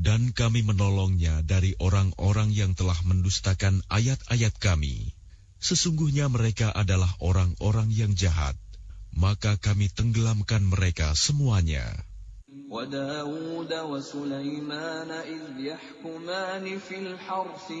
Dan kami menolongnya dari orang-orang yang telah mendustakan ayat-ayat kami. Sesungguhnya mereka adalah orang-orang yang jahat. Maka kami tenggelamkan mereka semuanya. وَدَاوُودَ وَسُلَيْمَانَ إِذْ يَحْكُمَانِ فِي الْحَرْثِ